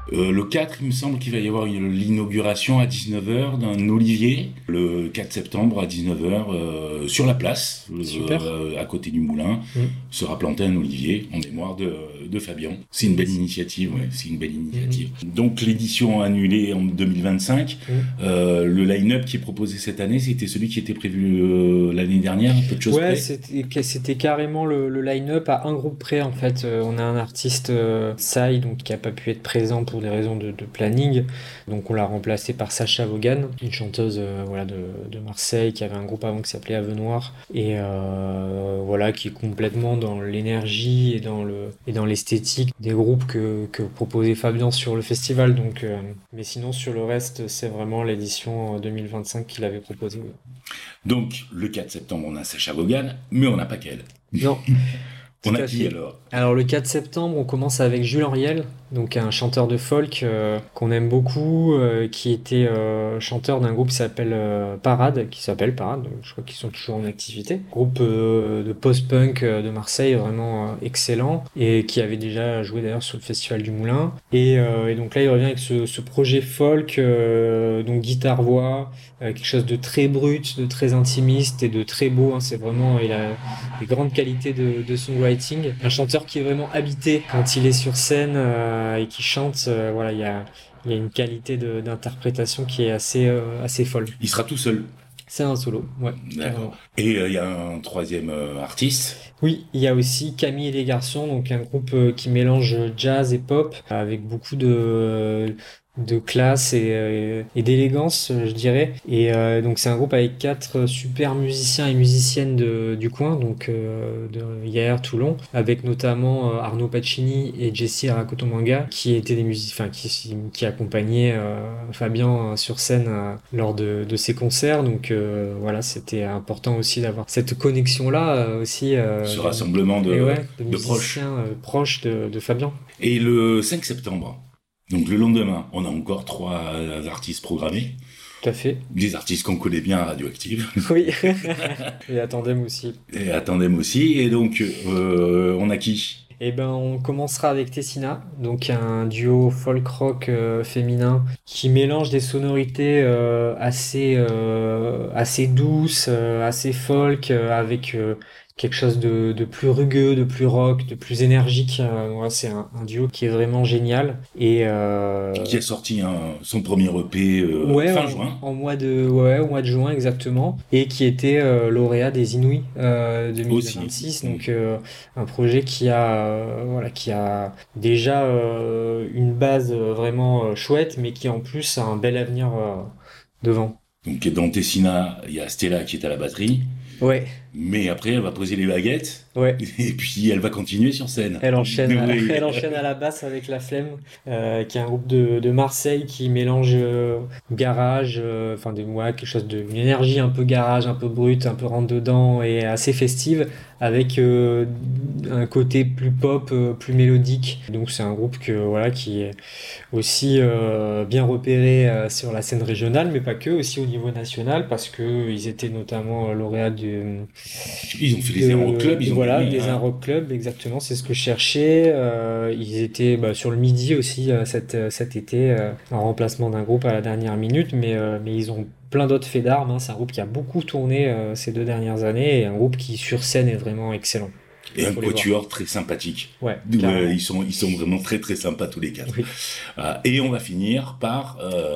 Le 4, il me semble qu'il va y avoir l'inauguration à 19h d'un olivier, le 4 septembre à 19h, sur la place, Super. à côté du moulin, sera planté un olivier en mémoire de Fabien. C'est une belle initiative, ouais, c'est une belle initiative. Donc l'édition annulée en 2025, le line-up qui est proposé cette année, c'était celui qui était prévu l'année dernière, un peu de choses près. C'était carrément le line-up à un groupe près en fait. On a un artiste Sai donc qui a pas pu être présent pour des raisons de planning, donc on l'a remplacé par Sacha Vaughan, une chanteuse de Marseille qui avait un groupe avant qui s'appelait Avenoir et voilà qui est complètement dans l'énergie et dans l'esthétique des groupes que proposait Fabien sur le festival. Donc mais sinon sur le reste c'est vraiment l'édition 2025 qu'il avait proposé. Donc, le 4 septembre, on a Sacha Vaughan, mais on n'a pas qu'elle. Non. On a qui alors ? Alors le 4 septembre, on commence avec Jules Henriel, donc un chanteur de folk qu'on aime beaucoup, qui était chanteur d'un groupe qui s'appelle Parade, je crois qu'ils sont toujours en activité. Groupe de post-punk de Marseille, vraiment excellent, et qui avait déjà joué d'ailleurs sur le Festival du Moulin. Et donc là, il revient avec ce projet folk, donc guitare-voix, quelque chose de très brut, de très intimiste et de très beau, hein. C'est vraiment, il a des grandes qualités de songwriting. Un chanteur qui est vraiment habité quand il est sur scène et qui chante. Voilà, il y a une qualité d'interprétation qui est assez folle. Il sera tout seul. C'est un solo, ouais. D'accord. Et il y a un troisième artiste. Oui, il y a aussi Camille et les garçons, donc un groupe qui mélange jazz et pop avec beaucoup de classe et d'élégance, je dirais. Et donc c'est un groupe avec 4 super musiciens et musiciennes du coin, donc de Hyères, Toulon, avec notamment Arnaud Pacini et Jessie Rakotomanga, qui étaient des musiciens, qui accompagnaient Fabien sur scène lors de ses concerts. Donc voilà, c'était important aussi d'avoir cette connexion-là aussi. Ce rassemblement de musiciens proches de Fabien. Et le 5 septembre, donc le lendemain, on a encore 3 artistes programmés. Tout à fait. Des artistes qu'on connaît bien à Radioactive. Oui. Et à Tandem aussi. Et donc, on a qui ? Eh ben, on commencera avec Tessina, donc un duo folk-rock féminin qui mélange des sonorités assez douces, assez folk, avec quelque chose de plus rugueux, de plus rock, de plus énergique. Ouais, c'est un duo qui est vraiment génial. Et qui a sorti son premier EP fin juin. Au mois de juin exactement. Et qui était lauréat des Inouïs 2026. Aussi. Donc un projet qui a déjà une base vraiment chouette, mais qui en plus a un bel avenir devant. Donc dans Tessina, il y a Stella qui est à la batterie. Ouais. Mais après, elle va poser les baguettes. Ouais. Et puis, elle va continuer sur scène. Elle enchaîne à la basse avec La Flemme, qui est un groupe de Marseille qui mélange garage, quelque chose une énergie un peu garage, un peu brute, un peu rentre dedans et assez festive, avec un côté plus pop, plus mélodique. Donc c'est un groupe qui est aussi bien repéré sur la scène régionale, mais pas que, aussi au niveau national, parce que ils étaient notamment lauréats ils ont fait des Rock Club, des Rock Club, exactement, c'est ce que je cherchais. Ils étaient sur le Midi aussi cet été, en remplacement d'un groupe à la dernière minute, mais ils ont plein d'autres faits d'armes, hein. C'est un groupe qui a beaucoup tourné ces 2 dernières années, et un groupe qui sur scène est vraiment excellent. Et un quatuor très sympathique. Ouais, ils sont vraiment très très sympas tous les 4. Oui. Et on va finir par